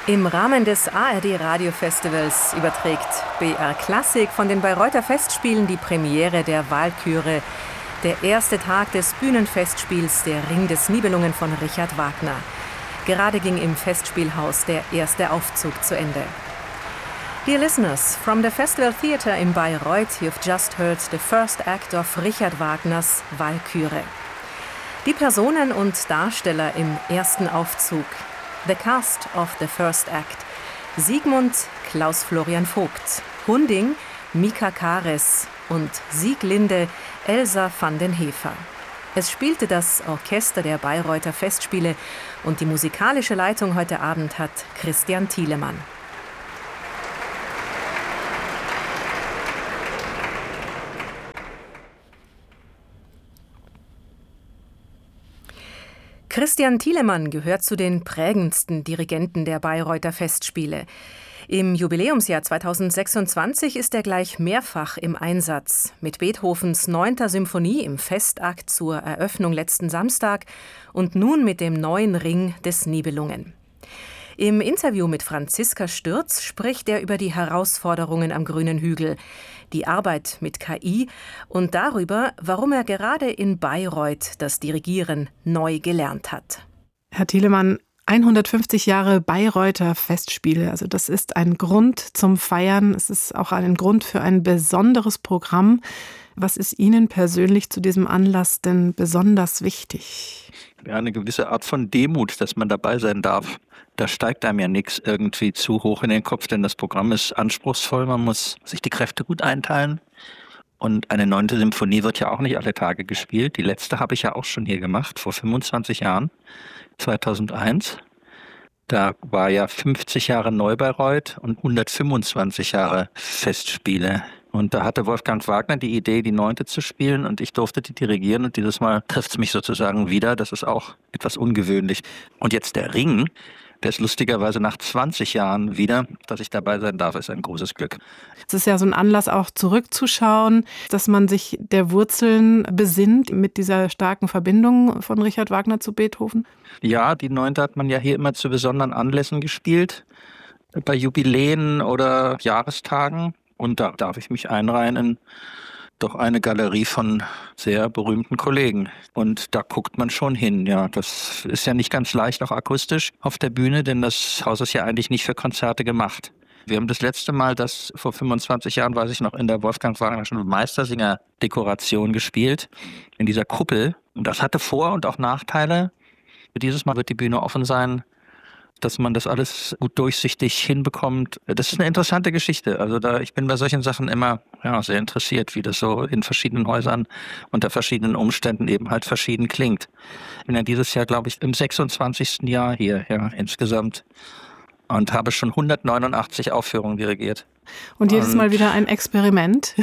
Im Rahmen des ARD-Radio-Festivals überträgt BR Klassik von den Bayreuther Festspielen die Premiere der Walküre, der erste Tag des Bühnenfestspiels Der Ring des Nibelungen von Richard Wagner. Gerade ging im Festspielhaus der erste Aufzug zu Ende. Dear listeners, from the Festival Theatre in Bayreuth, you've just heard the first act of Richard Wagners Walküre. Die Personen und Darsteller im ersten Aufzug. The cast of the first act: Siegmund Klaus-Florian Vogt, Hunding Mika Kares und Sieglinde Elsa van den Heever. Es spielte das Orchester der Bayreuther Festspiele und die musikalische Leitung heute Abend hat Christian Thielemann. Christian Thielemann gehört zu den prägendsten Dirigenten der Bayreuther Festspiele. Im Jubiläumsjahr 2026 ist er gleich mehrfach im Einsatz. Mit Beethovens 9. Symphonie im Festakt zur Eröffnung letzten Samstag und nun mit dem neuen Ring des Nibelungen. Im Interview mit Franziska Stürz spricht er über die Herausforderungen am Grünen Hügel, die Arbeit mit KI und darüber, warum er gerade in Bayreuth das Dirigieren neu gelernt hat. Herr Thielemann, 150 Jahre Bayreuther Festspiele, also das ist ein Grund zum Feiern. Es ist auch ein Grund für ein besonderes Programm. Was ist Ihnen persönlich zu diesem Anlass denn besonders wichtig? Ja, eine gewisse Art von Demut, dass man dabei sein darf. Da steigt einem ja nichts irgendwie zu hoch in den Kopf, denn das Programm ist anspruchsvoll. Man muss sich die Kräfte gut einteilen. Und eine 9. Symphonie wird ja auch nicht alle Tage gespielt. Die letzte habe ich ja auch schon hier gemacht, vor 25 Jahren, 2001. Da war ja 50 Jahre Neubayreuth und 125 Jahre Festspiele. Und da hatte Wolfgang Wagner die Idee, die 9. zu spielen und ich durfte die dirigieren und dieses Mal trifft es mich sozusagen wieder. Das ist auch etwas ungewöhnlich. Und jetzt der Ring, der ist lustigerweise nach 20 Jahren wieder, dass ich dabei sein darf, ist ein großes Glück. Es ist ja so ein Anlass auch zurückzuschauen, dass man sich der Wurzeln besinnt mit dieser starken Verbindung von Richard Wagner zu Beethoven. Ja, die 9. hat man ja hier immer zu besonderen Anlässen gespielt, bei Jubiläen oder Jahrestagen. Und da darf ich mich einreihen in doch eine Galerie von sehr berühmten Kollegen. Und da guckt man schon hin, ja. Das ist ja nicht ganz leicht, auch akustisch auf der Bühne, denn das Haus ist ja eigentlich nicht für Konzerte gemacht. Wir haben das letzte Mal, das vor 25 Jahren, weiß ich noch, in der Wolfgang Wagner schon Meistersinger-Dekoration gespielt, in dieser Kuppel. Und das hatte Vor- und auch Nachteile. Dieses Mal wird die Bühne offen sein, dass man das alles gut durchsichtig hinbekommt. Das ist eine interessante Geschichte. Also ich bin bei solchen Sachen immer sehr interessiert, wie das so in verschiedenen Häusern unter verschiedenen Umständen eben halt verschieden klingt. Ich bin ja dieses Jahr, glaube ich, im 26. Jahr hier, insgesamt. Und habe schon 189 Aufführungen dirigiert. Und jedes Mal wieder ein Experiment.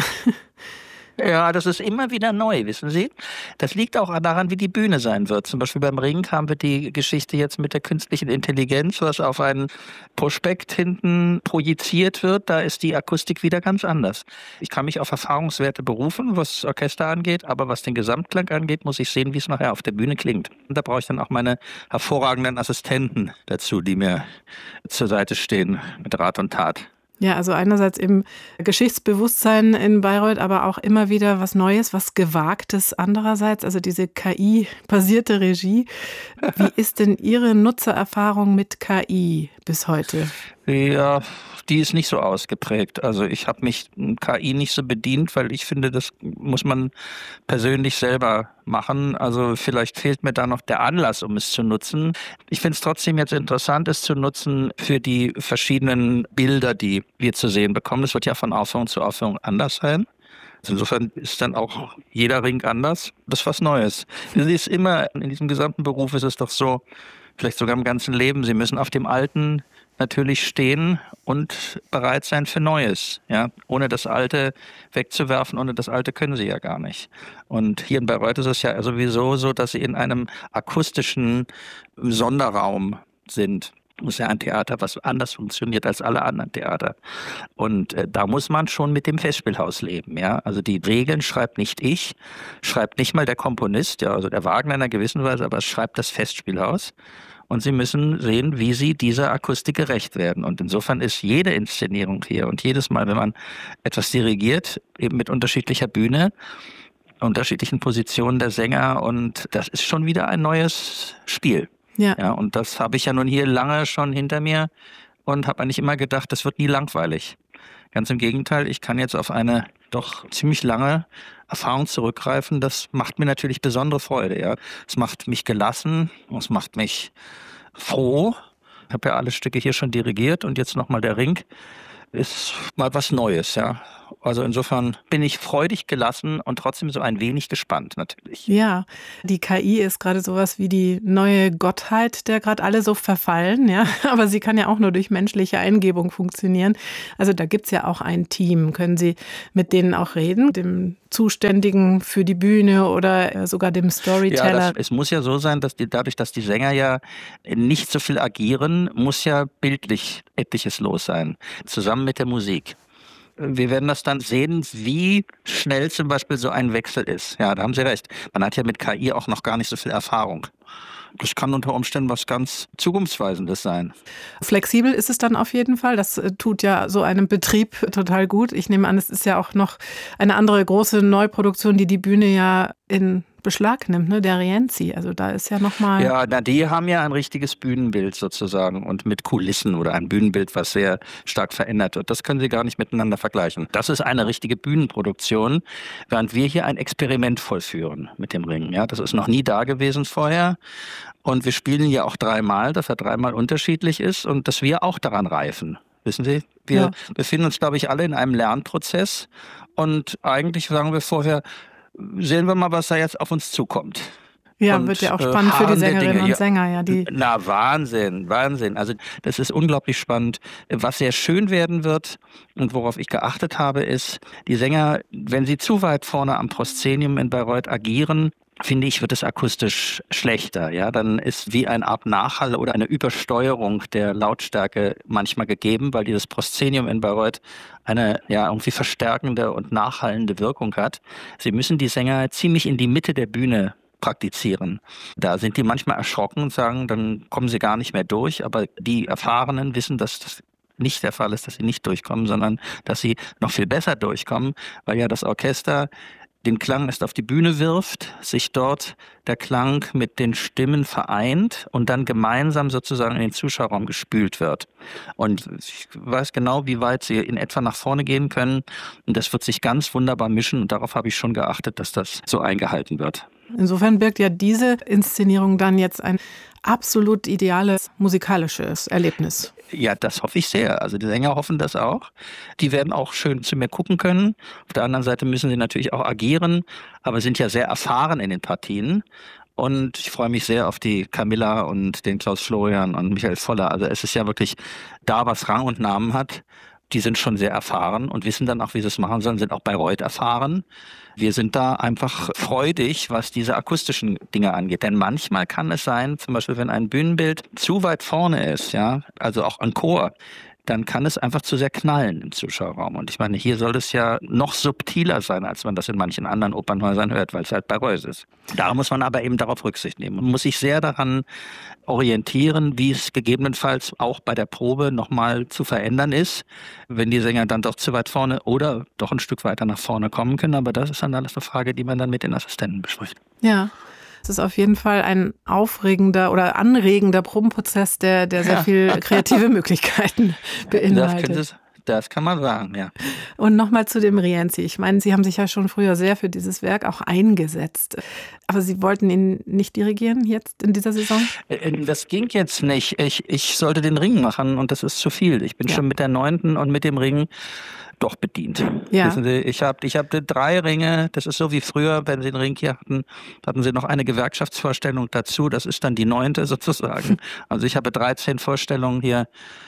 Ja, das ist immer wieder neu, wissen Sie. Das liegt auch daran, wie die Bühne sein wird. Zum Beispiel beim Ring haben wir die Geschichte jetzt mit der künstlichen Intelligenz, was auf einen Prospekt hinten projiziert wird. Da ist die Akustik wieder ganz anders. Ich kann mich auf Erfahrungswerte berufen, was das Orchester angeht, aber was den Gesamtklang angeht, muss ich sehen, wie es nachher auf der Bühne klingt. Und da brauche ich dann auch meine hervorragenden Assistenten dazu, die mir zur Seite stehen mit Rat und Tat. Ja, also einerseits im Geschichtsbewusstsein in Bayreuth, aber auch immer wieder was Neues, was Gewagtes andererseits, also diese KI-basierte Regie. Wie ist denn Ihre Nutzererfahrung mit KI bis heute? Ja, die ist nicht so ausgeprägt. Also ich habe mich KI nicht so bedient, weil ich finde, das muss man persönlich selber machen. Also vielleicht fehlt mir da noch der Anlass, um es zu nutzen. Ich finde es trotzdem jetzt interessant, es zu nutzen für die verschiedenen Bilder, die wir zu sehen bekommen. Das wird ja von Aufführung zu Aufführung anders sein. Also insofern ist dann auch jeder Ring anders. Das ist was Neues. Es ist immer, in diesem gesamten Beruf ist es doch so, vielleicht sogar im ganzen Leben, Sie müssen auf dem Alten natürlich stehen und bereit sein für Neues. Ja? Ohne das Alte wegzuwerfen, ohne das Alte können Sie ja gar nicht. Und hier in Bayreuth ist es ja sowieso so, dass Sie in einem akustischen Sonderraum sind. Das ist ja ein Theater, was anders funktioniert als alle anderen Theater. Und da muss man schon mit dem Festspielhaus leben. Ja? Also die Regeln schreibt nicht ich, schreibt nicht mal der Komponist, ja, also der Wagner in einer gewissen Weise, aber es schreibt das Festspielhaus. und sie müssen sehen, wie sie dieser Akustik gerecht werden. Und insofern ist jede Inszenierung hier und jedes Mal, wenn man etwas dirigiert, eben mit unterschiedlicher Bühne, unterschiedlichen Positionen der Sänger, und das ist schon wieder ein neues Spiel. Ja. Ja, und das habe ich ja nun hier lange schon hinter mir und habe eigentlich immer gedacht, das wird nie langweilig. Ganz im Gegenteil, ich kann jetzt auf eine doch ziemlich lange Erfahrung zurückgreifen. Das macht mir natürlich besondere Freude. Ja. Es macht mich gelassen, es macht mich froh. Ich habe ja alle Stücke hier schon dirigiert und jetzt nochmal der Ring. Ist mal was Neues, ja. Also insofern bin ich freudig gelassen und trotzdem so ein wenig gespannt natürlich. Ja, die KI ist gerade sowas wie die neue Gottheit, der gerade alle so verfallen, ja. Aber sie kann ja auch nur durch menschliche Eingebung funktionieren. Also da gibt's ja auch ein Team. Können Sie mit denen auch reden? Dem Zuständigen für die Bühne oder sogar dem Storyteller? Ja, es muss ja so sein, dass dadurch, dass die Sänger ja nicht so viel agieren, muss ja bildlich etliches los sein. Zusammen mit der Musik. Wir werden das dann sehen, wie schnell zum Beispiel so ein Wechsel ist. Ja, da haben Sie recht. Man hat ja mit KI auch noch gar nicht so viel Erfahrung. Das kann unter Umständen was ganz Zukunftsweisendes sein. Flexibel ist es dann auf jeden Fall. Das tut ja so einem Betrieb total gut. Ich nehme an, es ist ja auch noch eine andere große Neuproduktion, die die Bühne ja in Beschlag nimmt, ne? Der Rienzi. Also da ist ja nochmal... Ja, die haben ja ein richtiges Bühnenbild sozusagen und mit Kulissen oder ein Bühnenbild, was sehr stark verändert wird. Das können Sie gar nicht miteinander vergleichen. Das ist eine richtige Bühnenproduktion, während wir hier ein Experiment vollführen mit dem Ring. Ja, das ist noch nie da gewesen vorher. Und wir spielen ja auch dreimal, dass er dreimal unterschiedlich ist und dass wir auch daran reifen. Wissen Sie, wir befinden uns, glaube ich, alle in einem Lernprozess und eigentlich sagen wir vorher, sehen wir mal, was da jetzt auf uns zukommt. Ja, und, wird ja auch spannend für die Sängerinnen und Sänger. Ja, Na, Wahnsinn. Also das ist unglaublich spannend. Was sehr schön werden wird und worauf ich geachtet habe, ist, die Sänger, wenn sie zu weit vorne am Proszenium in Bayreuth agieren, finde ich, wird es akustisch schlechter. Ja, dann ist wie eine Art Nachhall oder eine Übersteuerung der Lautstärke manchmal gegeben, weil dieses Proszenium in Bayreuth eine irgendwie verstärkende und nachhallende Wirkung hat. Sie müssen die Sänger ziemlich in die Mitte der Bühne praktizieren. Da sind die manchmal erschrocken und sagen, dann kommen sie gar nicht mehr durch. Aber die Erfahrenen wissen, dass das nicht der Fall ist, dass sie nicht durchkommen, sondern dass sie noch viel besser durchkommen, weil ja das Orchester den Klang erst auf die Bühne wirft, sich dort der Klang mit den Stimmen vereint und dann gemeinsam sozusagen in den Zuschauerraum gespült wird. Und ich weiß genau, wie weit sie in etwa nach vorne gehen können. Und das wird sich ganz wunderbar mischen. Und darauf habe ich schon geachtet, dass das so eingehalten wird. Insofern birgt ja diese Inszenierung dann jetzt ein absolut ideales musikalisches Erlebnis. Ja, das hoffe ich sehr. Also die Sänger hoffen das auch. Die werden auch schön zu mir gucken können. Auf der anderen Seite müssen sie natürlich auch agieren, aber sind ja sehr erfahren in den Partien. Und ich freue mich sehr auf die Camilla und den Klaus Florian und Michael Voller. Also es ist ja wirklich da, was Rang und Namen hat. Die sind schon sehr erfahren und wissen dann auch, wie sie es machen sollen, sind auch Bayreuth erfahren. Wir sind da einfach freudig, was diese akustischen Dinge angeht. Denn manchmal kann es sein, zum Beispiel, wenn ein Bühnenbild zu weit vorne ist, ja, also auch ein Chor, dann kann es einfach zu sehr knallen im Zuschauerraum. Und ich meine, hier soll es ja noch subtiler sein, als man das in manchen anderen Opernhäusern hört, weil es halt Bayreuth ist. Da muss man aber eben darauf Rücksicht nehmen und muss sich sehr daran orientieren, wie es gegebenenfalls auch bei der Probe nochmal zu verändern ist, wenn die Sänger dann doch zu weit vorne oder doch ein Stück weiter nach vorne kommen können. Aber das ist dann alles eine Frage, die man dann mit den Assistenten bespricht. Ja. Es ist auf jeden Fall ein aufregender oder anregender Probenprozess, der sehr viel kreative Möglichkeiten beinhaltet. Das kann man sagen, ja. Und nochmal zu dem Rienzi. Ich meine, Sie haben sich ja schon früher sehr für dieses Werk auch eingesetzt. Aber Sie wollten ihn nicht dirigieren jetzt in dieser Saison? Das ging jetzt nicht. Ich sollte den Ring machen und das ist zu viel. Ich bin schon mit der 9. und mit dem Ring doch bedient. Ja. Wissen Sie, ich hab 3 Ringe, das ist so wie früher, wenn Sie einen Ring hier hatten Sie noch eine Gewerkschaftsvorstellung dazu, das ist dann die 9. sozusagen. Also ich habe 13 Vorstellungen hier.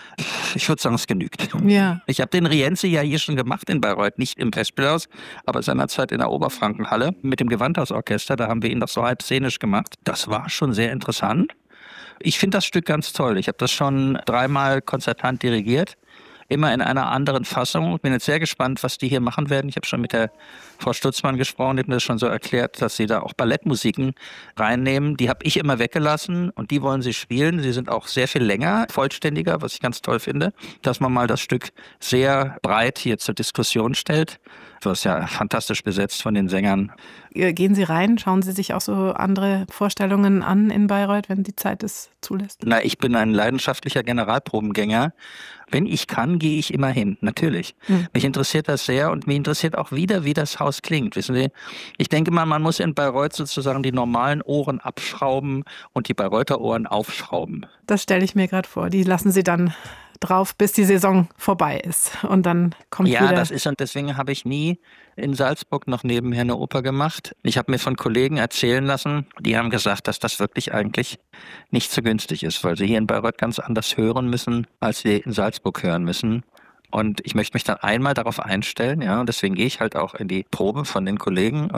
Ich würde sagen, es genügt. Ja. Ich habe den Rienzi ja hier schon gemacht in Bayreuth, nicht im Festspielhaus, aber seinerzeit in der Oberfrankenhalle mit dem Gewandhausorchester, da haben wir ihn doch so halb szenisch gemacht. Das war schon sehr interessant. Ich finde das Stück ganz toll. Ich habe das schon 3-mal konzertant dirigiert. immer in einer anderen Fassung. Ich bin jetzt sehr gespannt, was die hier machen werden. Ich habe schon mit der Frau Stutzmann gesprochen, die hat mir das schon so erklärt, dass sie da auch Ballettmusiken reinnehmen. Die habe ich immer weggelassen und die wollen sie spielen. Sie sind auch sehr viel länger, vollständiger, was ich ganz toll finde, dass man mal das Stück sehr breit hier zur Diskussion stellt. Das ist ja fantastisch besetzt von den Sängern. Gehen Sie rein, schauen Sie sich auch so andere Vorstellungen an in Bayreuth, wenn die Zeit es zulässt? Na, ich bin ein leidenschaftlicher Generalprobengänger. Wenn ich kann, gehe ich immer hin, natürlich. Mich interessiert das sehr und mich interessiert auch wieder, wie das Haus klingt. Wissen Sie, ich denke mal, man muss in Bayreuth sozusagen die normalen Ohren abschrauben und die Bayreuther Ohren aufschrauben. Das stelle ich mir gerade vor. Die lassen Sie dann drauf, bis die Saison vorbei ist. Und dann kommt wieder... Ja, das ist, und deswegen habe ich nie in Salzburg noch nebenher eine Oper gemacht. Ich habe mir von Kollegen erzählen lassen, die haben gesagt, dass das wirklich eigentlich nicht so günstig ist, weil sie hier in Bayreuth ganz anders hören müssen, als sie in Salzburg hören müssen. Und ich möchte mich dann einmal darauf einstellen, ja, und deswegen gehe ich halt auch in die Probe von den Kollegen.